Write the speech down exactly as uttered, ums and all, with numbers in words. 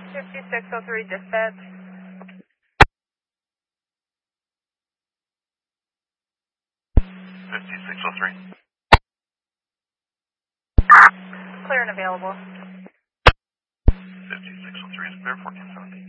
fifty-six oh three dispatch. fifty-six oh three. Clear and available. fifty-six oh three is clear, fourteen seventeen.